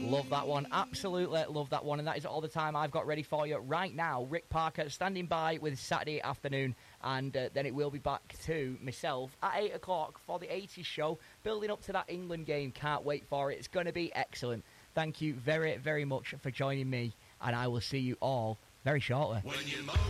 Love that one. Absolutely love that one. And that is all the time I've got ready for you right now. Rick Parker standing by with Saturday afternoon. And then it will be back to myself at 8 o'clock for the 80s show. Building up to that England game. Can't wait for it. It's going to be excellent. Thank you very, very much for joining me. And I will see you all very shortly.